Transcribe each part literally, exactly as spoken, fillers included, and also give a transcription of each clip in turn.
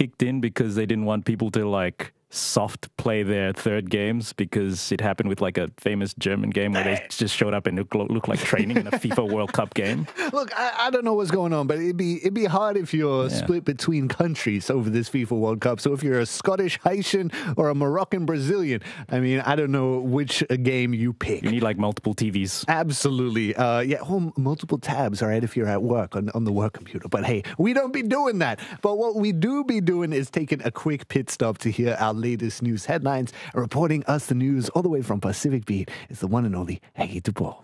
kicked in because they didn't want people to like soft play their third games, because it happened with like a famous German game where they just showed up and it looked like training in a FIFA World Cup game. Look, I, I don't know what's going on, but it'd be it'd be hard if you're yeah. split between countries over this FIFA World Cup. So if you're a Scottish Haitian or a Moroccan Brazilian, I mean, I don't know which game you pick. You need like multiple T Vs. Absolutely. Uh, yeah, oh, multiple tabs, all right, if you're at work on, on the work computer. But hey, we don't be doing that. But what we do be doing is taking a quick pit stop to hear our latest news headlines. Reporting us the news all the way from Pacific Beat is the one and only Aggie Dupont.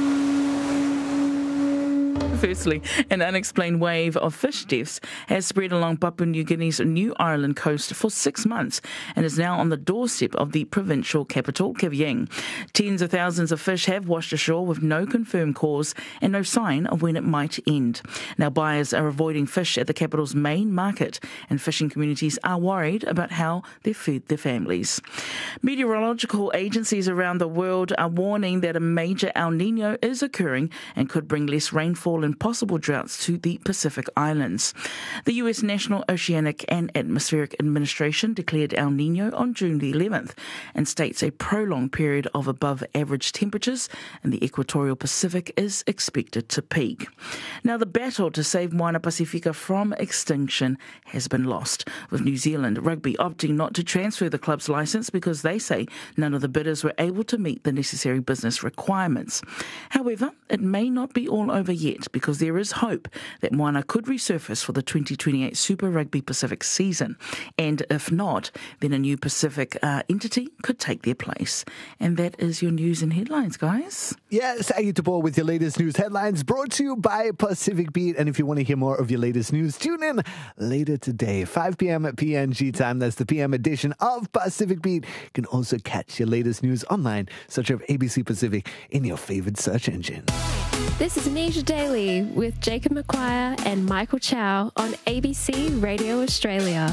Firstly, an unexplained wave of fish deaths has spread along Papua New Guinea's New Ireland coast for six months and is now on the doorstep of the provincial capital, Kavieng. Tens of thousands of fish have washed ashore with no confirmed cause and no sign of when it might end. Now, buyers are avoiding fish at the capital's main market, and fishing communities are worried about how they feed their families. Meteorological agencies around the world are warning that a major El Niño is occurring and could bring less rainfall and possible droughts to the Pacific Islands. The U S National Oceanic and Atmospheric Administration declared El Niño on June the eleventh and states a prolonged period of above average temperatures in the equatorial Pacific is expected to peak. Now, the battle to save Moana Pacifica from extinction has been lost, with New Zealand Rugby opting not to transfer the club's licence because they say none of the bidders were able to meet the necessary business requirements. However, it may not be all over yet, because there is hope that Moana could resurface for the twenty twenty-eight Super Rugby Pacific season. And if not, then a new Pacific uh, entity could take their place. And that is your news and headlines, guys. Yes, Aggie Dupont with your latest news headlines, brought to you by Pacific Beat. And if you want to hear more of your latest news, tune in later today, five p.m. at P N G time. That's the P M edition of Pacific Beat. You can also catch your latest news online. Search up A B C Pacific in your favorite search engine. This is Anisha Daly with Jacob McQuire and Michael Chow on A B C Radio Australia.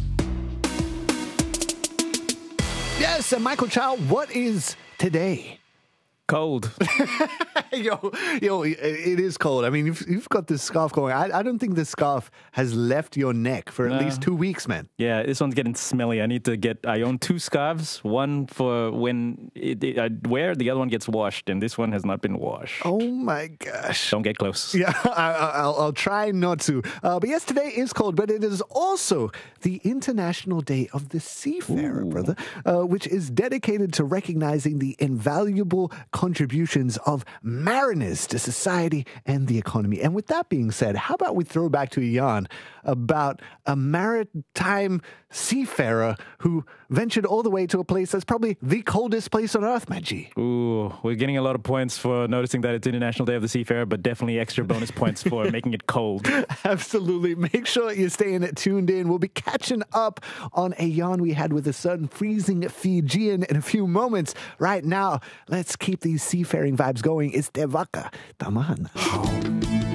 Yes, and Michael Chow, what is today? Cold. yo, yo, it is cold. I mean, you've, you've got this scarf going. I, I don't think this scarf has left your neck for at No. least two weeks, man. Yeah, this one's getting smelly. I need to get, I own two scarves. One for when it, it, I wear, the other one gets washed, and this one has not been washed. Oh my gosh. Don't get close. Yeah, I, I'll, I'll try not to. Uh, but yes, today is cold, but it is also the International Day of the Seafarer, Ooh. brother, uh, which is dedicated to recognizing the invaluable contributions of mariners to society and the economy. And with that being said, how about we throw back to a yarn about a maritime seafarer who ventured all the way to a place that's probably the coldest place on earth, my G. Ooh, we're getting a lot of points for noticing that it's International Day of the Seafarer, but definitely extra bonus points for making it cold. Absolutely. Make sure you're staying tuned in. We'll be catching up on a yarn we had with a certain freezing Fijian in a few moments. Right now, let's keep these seafaring vibes going. It's Te Waka Tamahana.